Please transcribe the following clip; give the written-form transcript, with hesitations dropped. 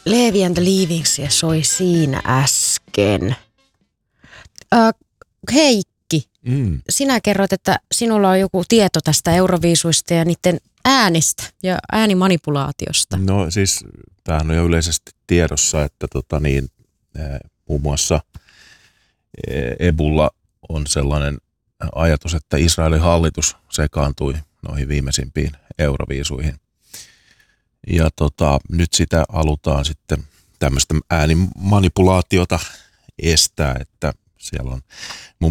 Levi and the Leavingsia soi siinä äsken. Heikki, sinä kerroit, että sinulla on joku tieto tästä Euroviisuista ja niiden äänistä ja äänimanipulaatiosta. No siis tämähän on jo yleisesti tiedossa, että muun muassa Ebulla on sellainen ajatus, että Israelin hallitus sekaantui noihin viimeisimpiin Euroviisuihin. Ja nyt sitä halutaan sitten tämmöistä äänimanipulaatiota estää, että siellä on